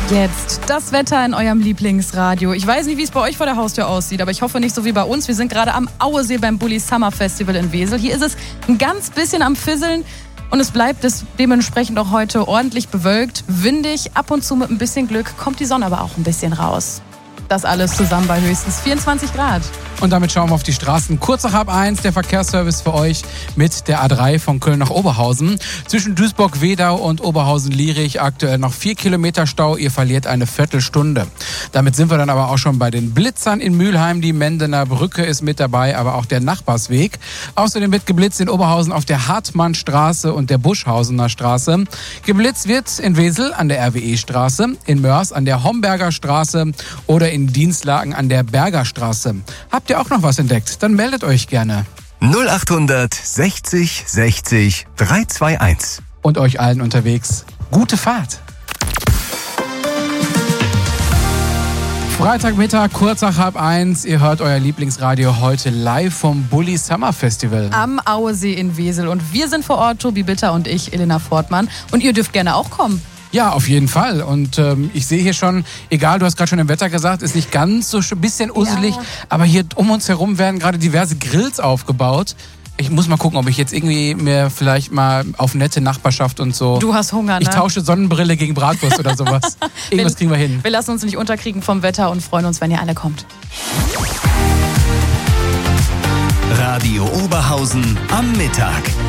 Jetzt das Wetter in eurem Lieblingsradio. Ich weiß nicht, wie es bei euch vor der Haustür aussieht, aber ich hoffe nicht so wie bei uns. Wir sind gerade am Auesee beim Bulli Summer Festival in Wesel. Hier ist es ein ganz bisschen am Fisseln und es bleibt dementsprechend auch heute ordentlich bewölkt, windig. Ab und zu mit ein bisschen Glück kommt die Sonne aber auch ein bisschen raus. Das alles zusammen bei höchstens 24 Grad. Und damit schauen wir auf die Straßen. Kurz nach 1:30 der Verkehrsservice für euch mit der A3 von Köln nach Oberhausen. Zwischen Duisburg-Wedau und Oberhausen-Lierich aktuell noch 4 Kilometer Stau. Ihr verliert eine Viertelstunde. Damit sind wir dann aber auch schon bei den Blitzern in Mülheim. Die Mendener Brücke ist mit dabei, aber auch der Nachbarsweg. Außerdem wird geblitzt in Oberhausen auf der Hartmannstraße und der Buschhausener Straße. Geblitzt wird in Wesel an der RWE-Straße, in Mörs an der Homberger Straße oder in Dienstlaken an der Berger Straße. Habt ihr auch noch was entdeckt? Dann meldet euch gerne. 0800 60 60 321. Und euch allen unterwegs gute Fahrt. Freitagmittag, kurz nach 1:30. Ihr hört euer Lieblingsradio heute live vom Bulli Summer Festival. Am Auesee in Wesel. Und wir sind vor Ort, Tobi Bitter und ich, Elena Fortmann. Und ihr dürft gerne auch kommen. Ja, auf jeden Fall. Und ich sehe hier schon, egal, du hast gerade schon im Wetter gesagt, ist nicht ganz so ein bisschen usselig, ja. Aber hier um uns herum werden gerade diverse Grills aufgebaut. Ich muss mal gucken, ob ich jetzt irgendwie mir vielleicht mal auf nette Nachbarschaft und so... Du hast Hunger, ne? Ich tausche Sonnenbrille gegen Bratwurst oder sowas. Irgendwas kriegen wir hin. Wir lassen uns nicht unterkriegen vom Wetter und freuen uns, wenn ihr alle kommt. Radio Oberhausen am Mittag.